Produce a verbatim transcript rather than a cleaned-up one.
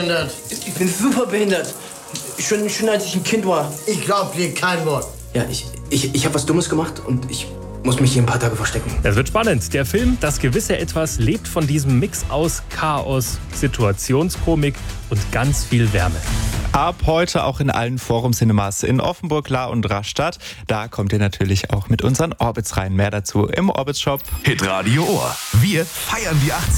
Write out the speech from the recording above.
behindert. Ich bin super behindert. Schon, schon als ich ein Kind war. Ich glaub dir kein Wort. Ja, ich, ich, ich habe was Dummes gemacht und ich muss mich hier ein paar Tage verstecken. Es wird spannend. Der Film Das gewisse Etwas lebt von diesem Mix aus Chaos, Situationskomik und ganz viel Wärme. Ab heute auch in allen Forum-Cinemas in Offenburg, Lahr und Rastatt. Da kommt ihr natürlich auch mit unseren Orbits rein. Mehr dazu im Orbit-Shop. Hitradio Ohr. Wir feiern die achtziger.